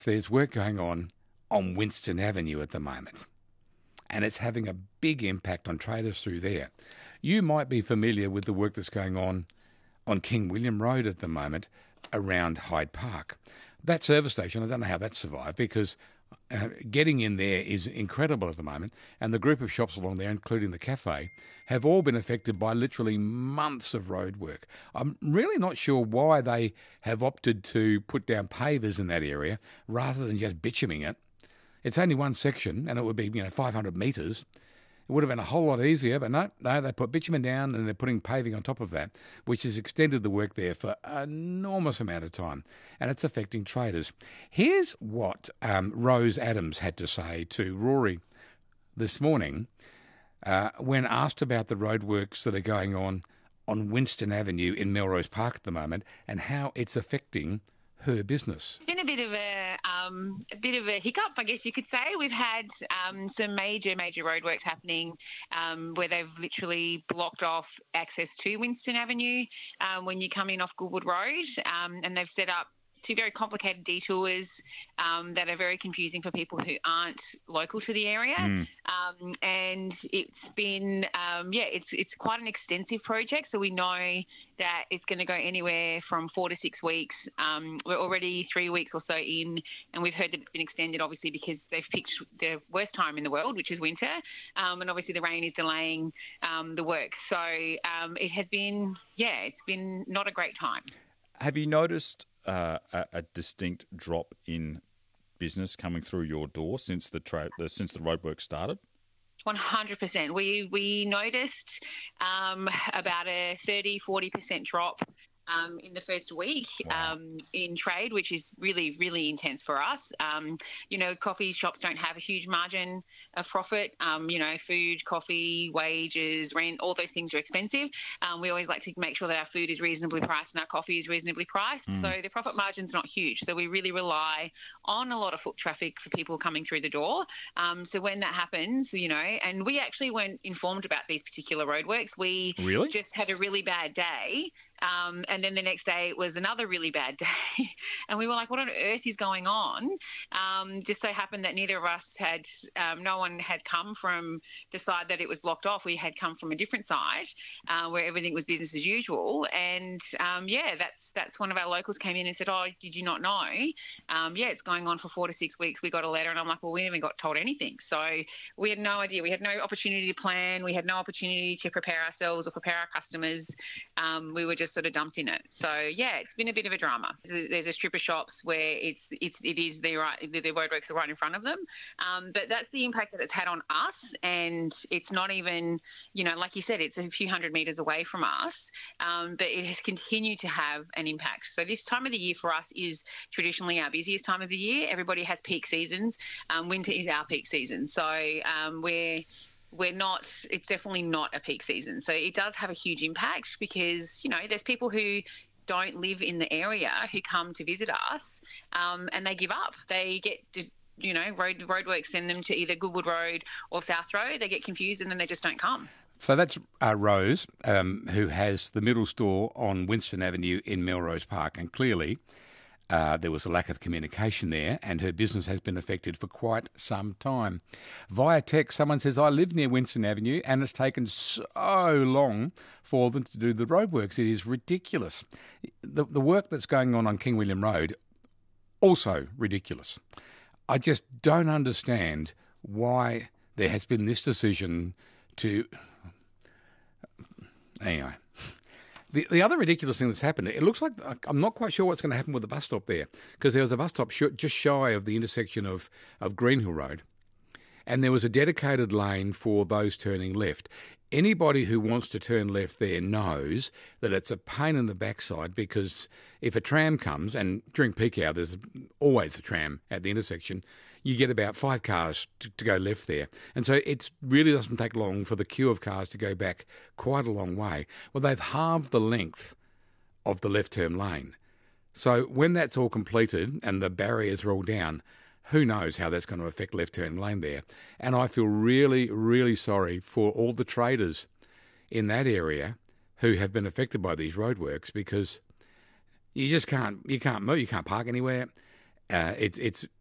There's work going on Winston Avenue at the moment, and it's having a big impact on traders through there. You might be familiar with the work that's going on King William Road at the moment around Hyde Park. That service station, I don't know how that survived because getting in there is incredible at the moment, and the group of shops along there, including the cafe, have all been affected by literally months of road work. I'm really not sure why they have opted to put down pavers in that area rather than just bituming it. It's only one section, and it would be 500 metres. It would have been a whole lot easier, but no, they put bitumen down and they're putting paving on top of that, which has extended the work there for an enormous amount of time, and it's affecting traders. Here's what Rose Adams had to say to Rory this morning when asked about the roadworks that are going on Winston Avenue in Melrose Park at the moment and how it's affecting her business. It's been a bit of a hiccup, I guess you could say. We've had some major roadworks happening where they've literally blocked off access to Winston Avenue when you come in off Goodwood Road, and they've set up two very complicated detours that are very confusing for people who aren't local to the area. And it's been, it's quite an extensive project. So we know that it's going to go anywhere from 4 to 6 weeks. We're already 3 weeks or so in, and we've heard that it's been extended, obviously, because they've picked the worst time in the world, which is winter. And obviously the rain is delaying the work. So it has been, it's been not a great time. Have you noticed a distinct drop in business coming through your door since the roadwork started? 100%. We noticed about a 30-40% drop in the first week in trade, which is really, really intense for us. Coffee shops don't have a huge margin of profit. Food, coffee, wages, rent, all those things are expensive. We always like to make sure that our food is reasonably priced and our coffee is reasonably priced. So the profit margin's not huge. So we really rely on a lot of foot traffic for people coming through the door. So when that happens, and we actually weren't informed about these particular roadworks. We just had a really bad day. And then the next day it was another really bad day. And we were like, what on earth is going on? Just so happened that neither of us had, no one had come from the side that it was blocked off. We had come from a different side where everything was business as usual. And that's one of our locals came in and said, oh, did you not know? It's going on for 4 to 6 weeks. We got a letter and I'm like, well, we never got told anything. So we had no idea. We had no opportunity to plan. We had no opportunity to prepare ourselves or prepare our customers. We were just sort of dumped in it. So it's been a bit of a drama. There's a strip of shops where the roadworks are right in front of them, but that's the impact that it's had on us. And it's not even, like you said, it's a few hundred metres away from us, but it has continued to have an impact. So this time of the year for us is traditionally our busiest time of the year. Everybody has peak seasons. Winter is our peak season. So it's definitely not a peak season. So it does have a huge impact because, there's people who don't live in the area who come to visit us and they give up. They get, roadworks send them to either Goodwood Road or South Road. They get confused and then they just don't come. So that's Rose, who has the middle store on Winston Avenue in Melrose Park, and clearly there was a lack of communication there, and her business has been affected for quite some time. Via text, someone says, I live near Winston Avenue, and it's taken so long for them to do the roadworks. It is ridiculous. The work that's going on King William Road, also ridiculous. I just don't understand why there has been this decision to... Anyway... The other ridiculous thing that's happened, it looks like, I'm not quite sure what's going to happen with the bus stop there, because there was a bus stop just shy of the intersection of Greenhill Road, and there was a dedicated lane for those turning left. Anybody who wants to turn left there knows that it's a pain in the backside, because if a tram comes, and during peak hour there's always a tram at the intersection, you get about 5 cars to go left there. And so it really doesn't take long for the queue of cars to go back quite a long way. Well, they've halved the length of the left-turn lane. So when that's all completed and the barriers are all down, who knows how that's going to affect left-turn lane there. And I feel really, really sorry for all the traders in that area who have been affected by these roadworks, because you just can't move, you can't park anywhere. it's